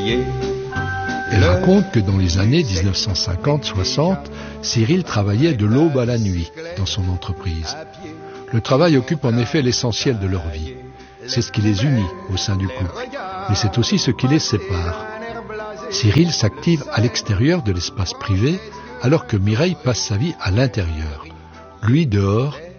Elle raconte que dans les années 1950-60, Cyril travaillait de l'aube à la nuit dans son entreprise. Le travail occupe en effet l'essentiel de leur vie. C'est ce qui les unit au sein du couple, mais c'est aussi ce qui les sépare. Cyril s'active à l'extérieur de l'espace privé, alors que Mireille passe sa vie à l'intérieur. Lui dehors,